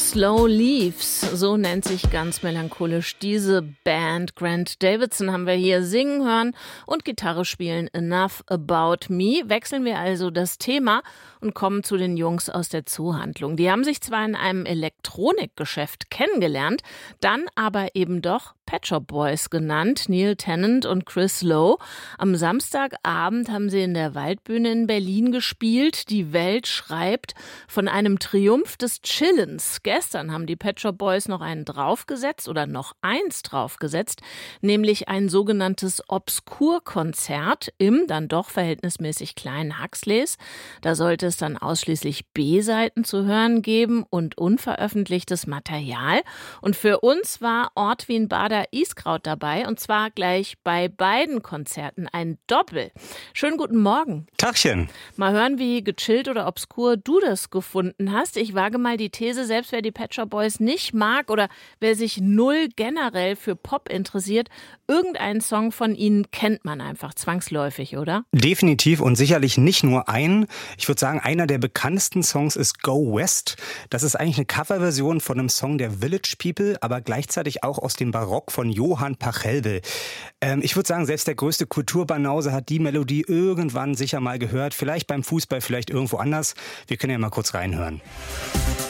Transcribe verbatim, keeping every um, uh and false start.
Slow Leaves, so nennt sich ganz melancholisch diese Band. Grant Davidson haben wir hier singen hören und Gitarre spielen. Enough About Me. Wechseln wir also das Thema und kommen zu den Jungs aus der Zoohandlung. Die haben sich zwar in einem Elektronikgeschäft kennengelernt, dann aber eben doch Pet Shop Boys genannt, Neil Tennant und Chris Lowe. Am Samstagabend haben sie in der Waldbühne in Berlin gespielt. Die Welt schreibt von einem Triumph des Chillens. Gestern haben die Pet Shop Boys noch einen draufgesetzt oder noch eins draufgesetzt, nämlich ein sogenanntes Obskur-Konzert im dann doch verhältnismäßig kleinen Huxleys. Da sollte es dann ausschließlich B-Seiten zu hören geben und unveröffentlichtes Material. Und für uns war Ortwin Bader-Iskraut dabei, und zwar gleich bei beiden Konzerten ein Doppel. Schönen guten Morgen. Tagchen. Mal hören, wie gechillt oder obskur du das gefunden hast. Ich wage mal die These, selbst wer die Pet Shop Boys nicht mag oder wer sich null generell für Pop interessiert, irgendeinen Song von ihnen kennt man einfach zwangsläufig, oder? Definitiv, und sicherlich nicht nur einen. Ich würde sagen, einer der bekanntesten Songs ist Go West. Das ist eigentlich eine Coverversion von einem Song der Village People, aber gleichzeitig auch aus dem Barock von Johann Pachelbel. Ähm, ich würde sagen, selbst der größte Kulturbanause hat die Melodie irgendwann sicher mal gehört. Vielleicht beim Fußball, vielleicht irgendwo anders. Wir können ja mal kurz reinhören.